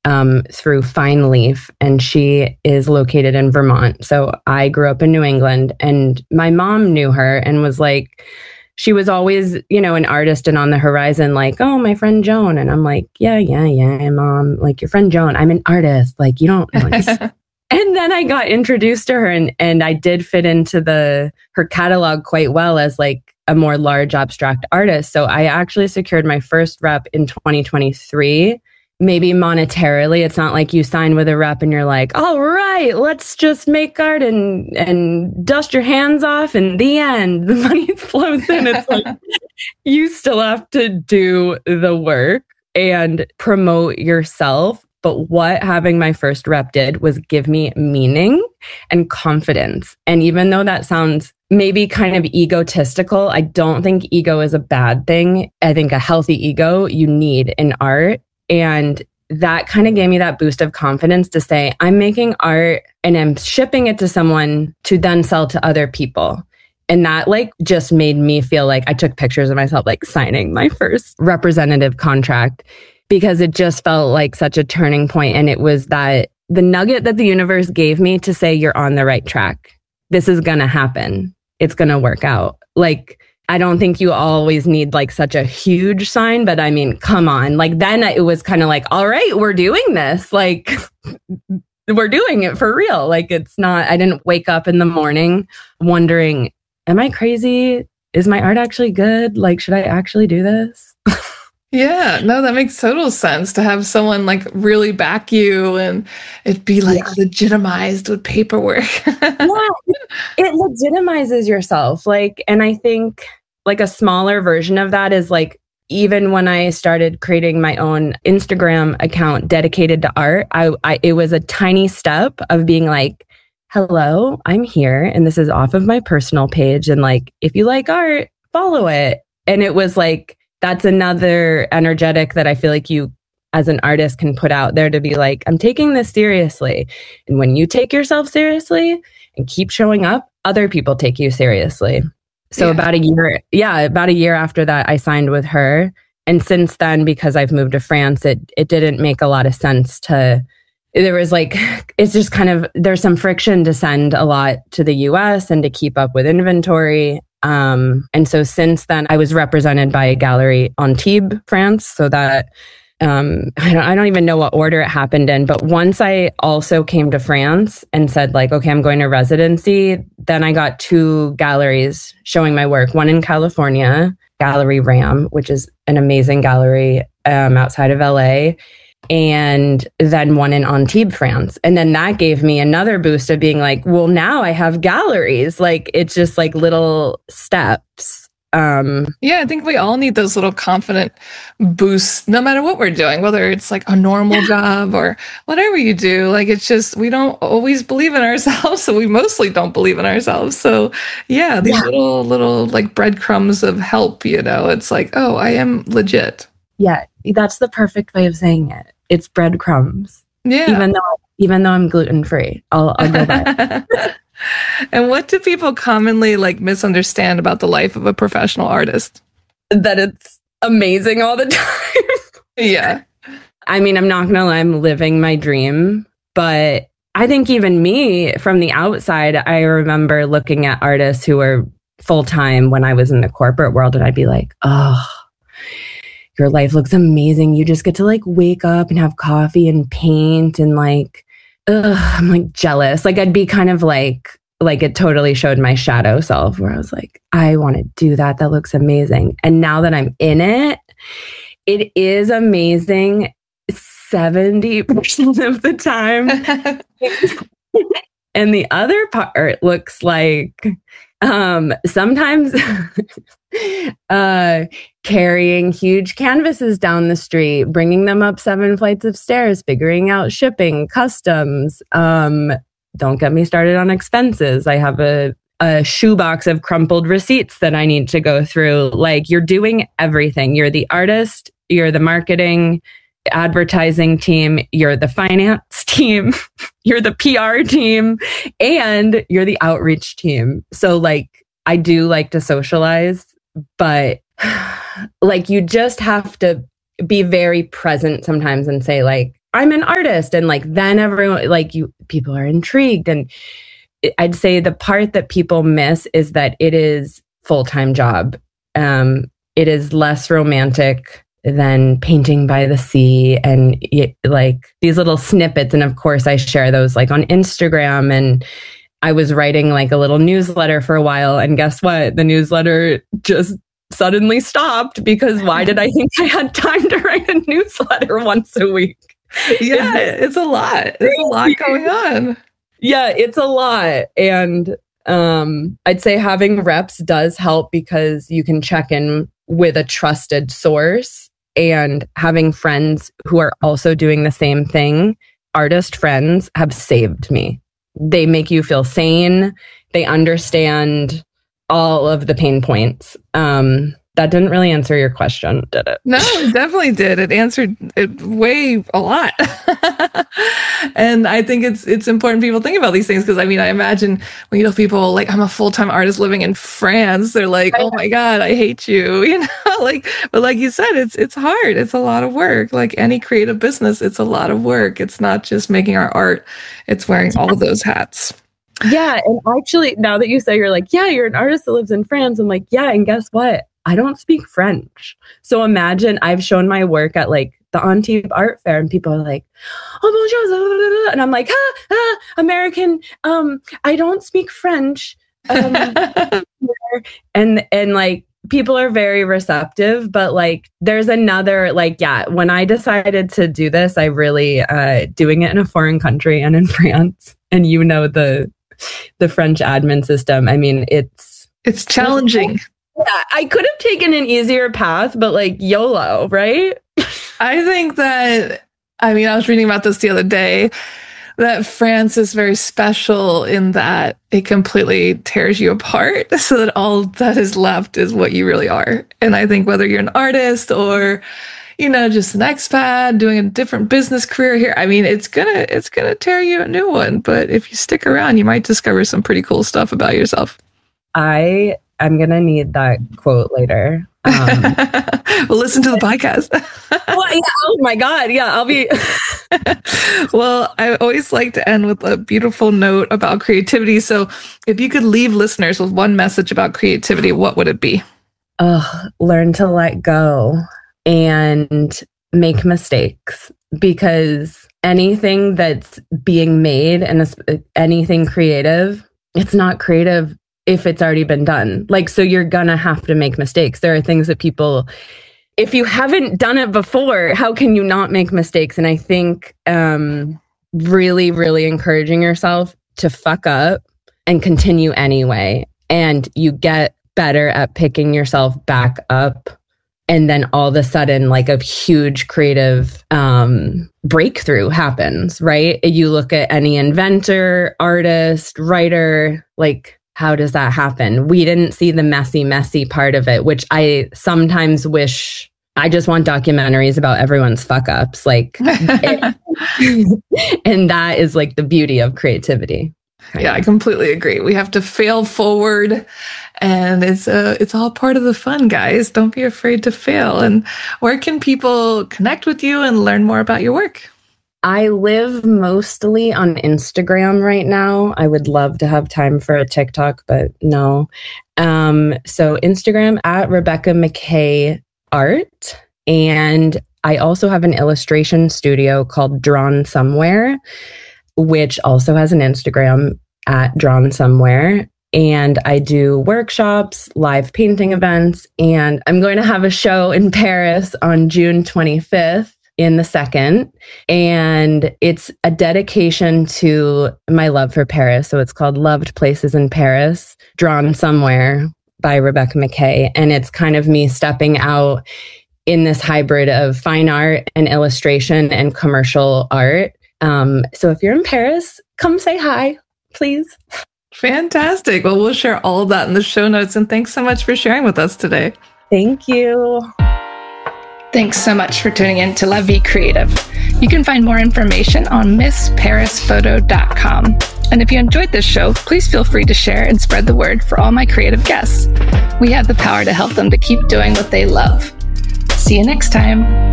through Fine Leaf, and she is located in Vermont. So I grew up in New England, and my mom knew her and was like, she was always, an artist and on the horizon, like, oh, my friend Joan. And I'm like, yeah, mom, like your friend Joan, I'm an artist. Like, you don't like. And then I got introduced to her, and I did fit into her catalog quite well as like a more large abstract artist. So I actually secured my first rep in 2023. Maybe monetarily, it's not like you sign with a rep and you're like, all right, let's just make art and dust your hands off, and the end, the money flows in. It's like, you still have to do the work and promote yourself. But what having my first rep did was give me meaning and confidence. And even though that sounds maybe kind of egotistical, I don't think ego is a bad thing. I think a healthy ego you need in art. And that kind of gave me that boost of confidence to say, I'm making art and I'm shipping it to someone to then sell to other people. And that like just made me feel like I took pictures of myself like signing my first representative contract, because it just felt like such a turning point. And it was that the nugget that the universe gave me to say, you're on the right track. This is going to happen. It's going to work out. Like, I don't think you always need like such a huge sign, but I mean, come on. Like then it was kind of like, all right, we're doing this. Like we're doing it for real. Like it's not, I didn't wake up in the morning wondering, am I crazy? Is my art actually good? Like, should I actually do this? Yeah, no, that makes total sense to have someone like really back you and it be like legitimized with paperwork. Yeah, it legitimizes yourself. Like, and I think like a smaller version of that is like, even when I started creating my own Instagram account dedicated to art, it was a tiny step of being like, hello, I'm here. And this is off of my personal page. And like, if you like art, follow it. And it was like, that's another energetic that I feel like you as an artist can put out there to be like, I'm taking this seriously. And when you take yourself seriously and keep showing up, other people take you seriously. So about a year after that, I signed with her. And since then, because I've moved to France, it didn't make a lot of sense there was like, it's just kind of, there's some friction to send a lot to the US and to keep up with inventory. And so since then, I was represented by a gallery Antibes, France. So that I don't even know what order it happened in. But once I also came to France and said like, okay, I'm going to residency, then I got 2 galleries showing my work. One in California, Gallery Ram, which is an amazing gallery outside of LA. And then one in Antibes, France. And then that gave me another boost of being like, well, now I have galleries. Like, it's just like little steps. Yeah, I think we all need those little confident boosts, no matter what we're doing, whether it's like a normal job or whatever you do. Like, it's just, we don't always believe in ourselves. So we mostly don't believe in ourselves. So yeah, these little like breadcrumbs of help, it's like, oh, I am legit. Yeah, that's the perfect way of saying it. It's breadcrumbs. Yeah. Even though I'm gluten-free, I'll go back. And what do people commonly like misunderstand about the life of a professional artist? That it's amazing all the time. Yeah. I mean, I'm not going to lie, I'm living my dream. But I think even me from the outside, I remember looking at artists who were full-time when I was in the corporate world, and I'd be like, oh, your life looks amazing. You just get to like wake up and have coffee and paint and like, I'm like jealous. Like I'd be kind of like it totally showed my shadow self where I was like, I want to do that. That looks amazing. And now that I'm in it, it is amazing 70% of the time. And the other part looks like sometimes carrying huge canvases down the street, bringing them up 7 flights of stairs, figuring out shipping, customs. Don't get me started on expenses. I have a shoebox of crumpled receipts that I need to go through. Like, you're doing everything. You're the artist, you're the marketing, advertising team, you're the finance team, you're the PR team, and you're the outreach team. So like, I do like to socialize, but like, you just have to be very present sometimes and say like, I'm an artist. And like, then everyone, like people are intrigued. And I'd say the part that people miss is that it is full-time job. It is less romantic than painting by the sea and like these little snippets. And of course I share those like on Instagram, and I was writing like a little newsletter for a while, and guess what? The newsletter just suddenly stopped because why did I think I had time to write a newsletter once a week? Yeah, it's a lot. There's a lot going on. Yeah, it's a lot. And I'd say having reps does help because you can check in with a trusted source, and having friends who are also doing the same thing, artist friends, have saved me. They make you feel sane. They understand all of the pain points. That didn't really answer your question, did it? No, it definitely did. It answered it way a lot. And I think it's important people think about these things, because I mean, I imagine when you know people like, I'm a full-time artist living in France, they're like, oh my God, I hate you. You know, like, but like you said, it's hard. It's a lot of work. Like any creative business, it's a lot of work. It's not just making our art. It's wearing all of those hats. Yeah. And actually, now that you say you're like, yeah, you're an artist that lives in France. I'm like, yeah. And guess what? I don't speak French. So imagine I've shown my work at like the Antibes Art Fair, and people are like, oh, bonjour. And I'm like, American. I don't speak French. And like, people are very receptive, but like, there's another, like, yeah, when I decided to do this, I really, doing it in a foreign country and in France, and you know, the French admin system. I mean, it's challenging. Yeah, I could have taken an easier path, but like YOLO, right? I think that, I mean, I was reading about this the other day, that France is very special in that it completely tears you apart so that all that is left is what you really are. And I think whether you're an artist or, you know, just an expat doing a different business career here, I mean, it's gonna tear you a new one. But if you stick around, you might discover some pretty cool stuff about yourself. I'm going to need that quote later. Well, listen to the podcast. Well, yeah, oh my God. Yeah, I'll be. Well, I always like to end with a beautiful note about creativity. So if you could leave listeners with one message about creativity, what would it be? Learn to let go and make mistakes, because anything that's being made and anything creative, it's not creative if it's already been done. Like, so you're gonna have to make mistakes. There are things that people, if you haven't done it before, how can you not make mistakes? And I think really, really encouraging yourself to fuck up and continue anyway. And you get better at picking yourself back up. And then all of a sudden, like a huge creative breakthrough happens, right? You look at any inventor, artist, writer, like, how does that happen? We didn't see the messy part of it, which I sometimes wish. I just want documentaries about everyone's fuck ups. Like, and that is like the beauty of creativity. Yeah, I completely agree. We have to fail forward, and it's all part of the fun, guys. Don't be afraid to fail. And where can people connect with you and learn more about your work? I live mostly on Instagram right now. I would love to have time for a TikTok, but no. So Instagram at Rebecca McKay Art. And I also have an illustration studio called Drawn Somewhere, which also has an Instagram at Drawn Somewhere. And I do workshops, live painting events, and I'm going to have a show in Paris on June 25th. In the second, and it's a dedication to my love for Paris. So it's called Loved Places in Paris, Drawn Somewhere by Rebecca McKay. And it's kind of me stepping out in this hybrid of fine art and illustration and commercial art. So if you're in Paris, come say hi, please. Fantastic. Well, we'll share all of that in the show notes. And thanks so much for sharing with us today. Thank you. Thanks so much for tuning in to La Vie Creative. You can find more information on MissParisPhoto.com. And if you enjoyed this show, please feel free to share and spread the word for all my creative guests. We have the power to help them to keep doing what they love. See you next time.